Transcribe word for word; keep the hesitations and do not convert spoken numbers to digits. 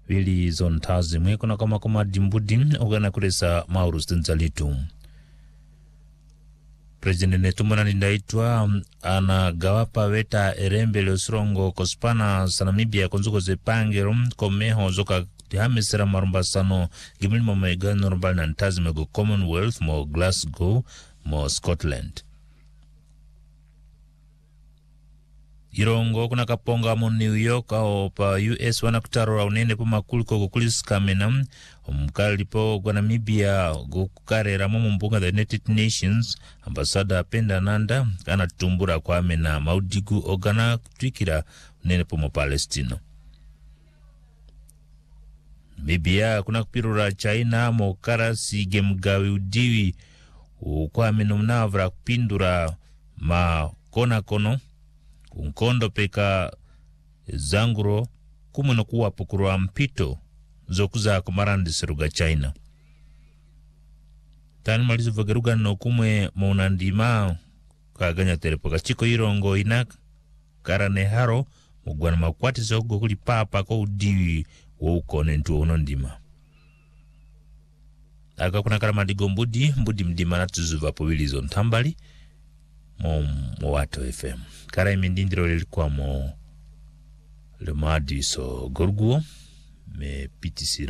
Vili zontazi mweko na kama kama dimbudi ogana kuresa Maurus Tinzalitu. President Netumana Nindaitwa anagawapa weta erembe leosrongo kospana sanamibia konzuko zepangero komeho zoka tihamesera marumbasano gimili mo megano rumbali na ntazi mego Commonwealth mo Glasgow mo Scotland. Irongo kuna kaponga mo New York au pa U S wana kutarora unene po makuliko kukulis kamena umkali po kwa Namibia kukarera mo mbunga the United Nations ambasada Penda Nanda kana tumbura kwa amena maudigu ogana twikira unene po mo Palestina. Namibia kuna kupirura China mo karasi gemgawi udiwi kwa amena mnavra kupindura ma kona kono kunkondo peka zanguro kumuno kuwa pukurwa mpito zokuza kumarandi seruga China. Tani malizu vageruga no kumwe maunandima kaganya telepoka chiko irongo inak karane haro mugwana makwati zogo kuli papa kwa udiwi wa ukone ntu unondima. Aga kuna kara madigo mbudi mbudi mdima natuzuva po Willy Zontambali mo Mwato F M. Kara imendindiro lilikuwa mo le madi so gorguo me pitisiro.